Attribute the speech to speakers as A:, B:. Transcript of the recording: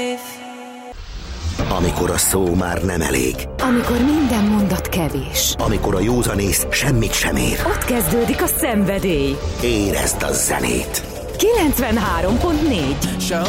A: Amikor a szó már nem elég.
B: Amikor minden mondat kevés.
A: Amikor a józanész semmit sem ér.
B: Ott kezdődik a szenvedély.
A: Érezd a zenét!
B: 93.4